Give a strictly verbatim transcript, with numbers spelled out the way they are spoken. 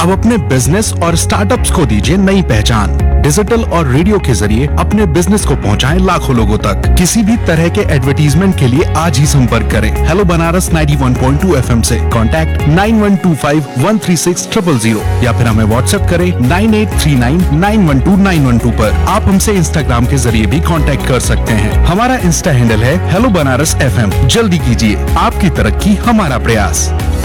अब अपने बिजनेस और स्टार्टअप्स को दीजिए नई पहचान। डिजिटल और रेडियो के जरिए अपने बिजनेस को पहुंचाएं लाखों लोगों तक। किसी भी तरह के एडवर्टीजमेंट के लिए आज ही संपर्क करें hello Banaras ninety one point two FM से। Contact nine one two five one three six triple zero या फिर हमें व्हाट्सएप करें nine eight three nine nine one two nine one two पर। आप हमसे इंस्टाग्राम के जरिए भी कांटेक्ट कर सकते हैं। हमारा इंस्टा हैंडल है हेलो बनारस एफएम। जल्दी कीजिए, आपकी तरक्की हमारा प्रयास।